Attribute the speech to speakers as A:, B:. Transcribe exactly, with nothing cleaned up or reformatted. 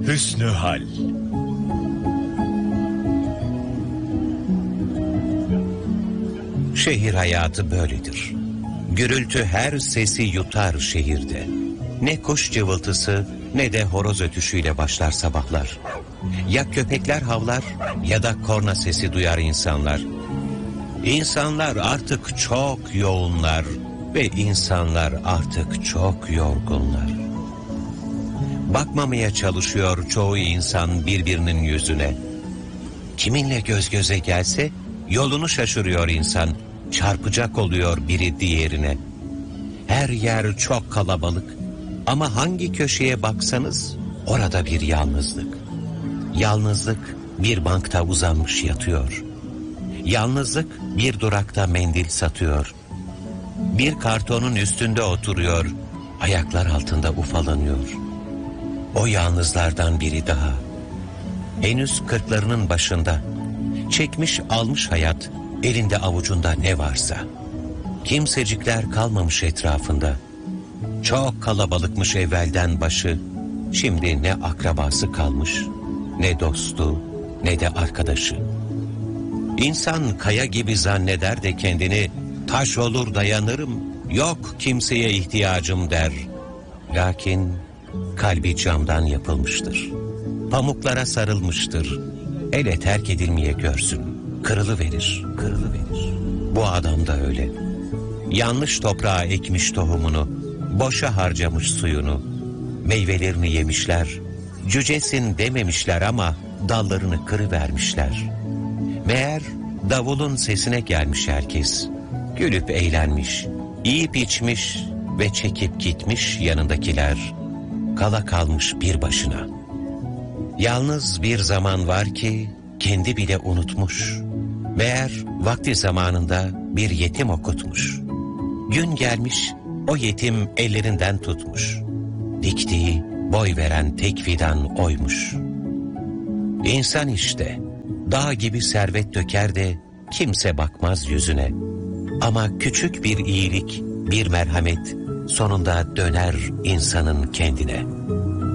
A: Hüsnü hal.
B: Şehir hayatı böyledir. Gürültü her sesi yutar şehirde. Ne kuş cıvıltısı ne de horoz ötüşüyle başlar sabahlar. Ya köpekler havlar ya da korna sesi duyar insanlar. İnsanlar artık çok yoğunlar ve insanlar artık çok yorgunlar. Bakmamaya çalışıyor çoğu insan birbirinin yüzüne. Kiminle göz göze gelse yolunu şaşırıyor insan. Çarpacak oluyor biri diğerine. Her yer çok kalabalık ama hangi köşeye baksanız orada bir yalnızlık. Yalnızlık bir bankta uzanmış yatıyor. Yalnızlık bir durakta mendil satıyor. Bir kartonun üstünde oturuyor, ayaklar altında ufalanıyor. O yalnızlardan biri daha. Henüz kırklarının başında, çekmiş almış hayat, elinde avucunda ne varsa. Kimsecikler kalmamış etrafında. Çok kalabalıkmış evvelden başı, şimdi ne akrabası kalmış, ne dostu, ne de arkadaşı. İnsan kaya gibi zanneder de kendini, taş olur dayanırım, yok kimseye ihtiyacım der. Lakin kalbi camdan yapılmıştır. Pamuklara sarılmıştır. Ele terk edilmeye görsün. Kırılıverir, kırılıverir. Bu adam da öyle. Yanlış toprağa ekmiş tohumunu, boşa harcamış suyunu. Meyvelerini yemişler, cücesin dememişler ama dallarını kırıvermişler. Meğer davulun sesine gelmiş herkes. Gülüp eğlenmiş, yiyip içmiş ve çekip gitmiş yanındakiler. Kala kalmış bir başına. Yalnız bir zaman var ki kendi bile unutmuş. Meğer vakti zamanında bir yetim okutmuş. Gün gelmiş o yetim ellerinden tutmuş. Diktiği boy veren tek fidan oymuş. İnsan işte dağ gibi servet döker de kimse bakmaz yüzüne. Ama küçük bir iyilik, bir merhamet sonunda döner insanın kendine.